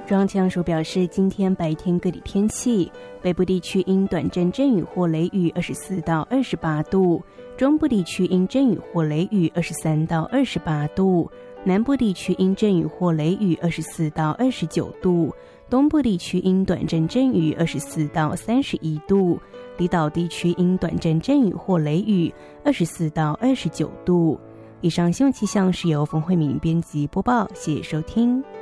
中央气象署表示，今天白天各地天气，北部地区因短暂阵雨或雷雨24到28度，中部地区因阵雨或雷雨23到28度，南部地区因阵雨或雷雨24到29度，东部地区因短暂阵雨24到31度，离岛地区因短暂阵雨或雷雨24到29度。以上新闻气象是由冯慧敏编辑播报，谢谢收听。